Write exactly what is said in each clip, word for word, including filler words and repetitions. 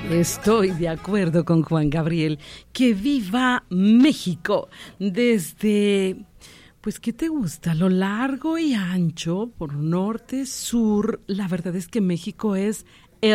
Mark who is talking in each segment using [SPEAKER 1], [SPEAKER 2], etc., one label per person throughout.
[SPEAKER 1] Estoy de acuerdo con Juan Gabriel. ¡Que viva México! Desde, pues, ¿qué te gusta? Lo largo y ancho, por norte, sur, la verdad es que México es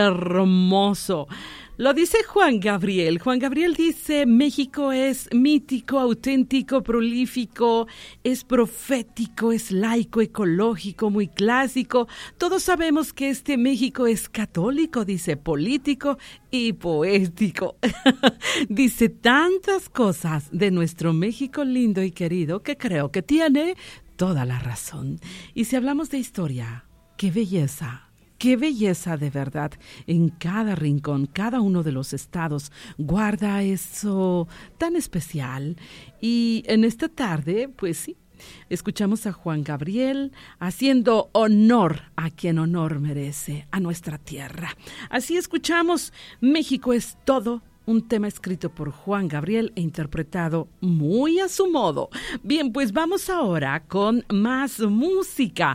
[SPEAKER 1] hermoso. Lo dice Juan Gabriel. Juan Gabriel dice, México es mítico, auténtico, prolífico, es profético, es laico, ecológico, muy clásico. Todos sabemos que este México es católico, dice, político y poético. Dice tantas cosas de nuestro México lindo y querido que creo que tiene toda la razón. Y si hablamos de historia, qué belleza. ¡Qué belleza de verdad! En cada rincón, cada uno de los estados guarda eso tan especial. Y en esta tarde, pues sí, escuchamos a Juan Gabriel haciendo honor a quien honor merece, a nuestra tierra. Así escuchamos México es todo, un tema escrito por Juan Gabriel e interpretado muy a su modo. Bien, pues vamos ahora con más música.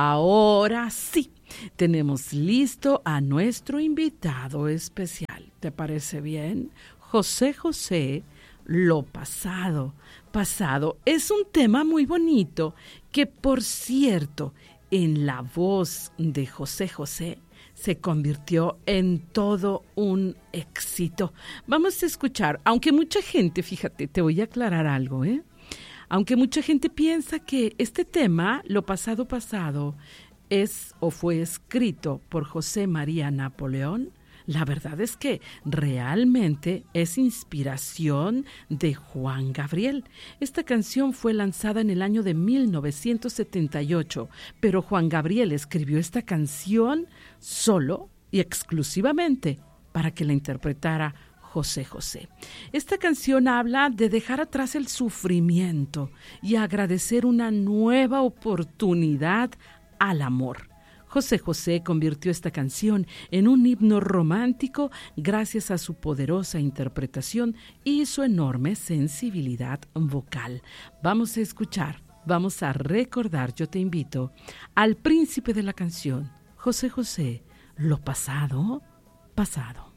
[SPEAKER 1] Ahora sí. Tenemos listo a nuestro invitado especial. ¿Te parece bien? José José, Lo pasado. Pasado es un tema muy bonito que, por cierto, en la voz de José José se convirtió en todo un éxito. Vamos a escuchar, aunque mucha gente, fíjate, te voy a aclarar algo, ¿eh? Aunque mucha gente piensa que este tema, Lo pasado, pasado, es o fue escrito por José María Napoleón, la verdad es que realmente es inspiración de Juan Gabriel. Esta canción fue lanzada en el año de mil novecientos setenta y ocho, pero Juan Gabriel escribió esta canción solo y exclusivamente para que la interpretara José José. Esta canción habla de dejar atrás el sufrimiento y agradecer una nueva oportunidad al amor. José José convirtió esta canción en un himno romántico gracias a su poderosa interpretación y su enorme sensibilidad vocal. Vamos a escuchar, vamos a recordar, yo te invito, al príncipe de la canción, José José, Lo pasado, pasado.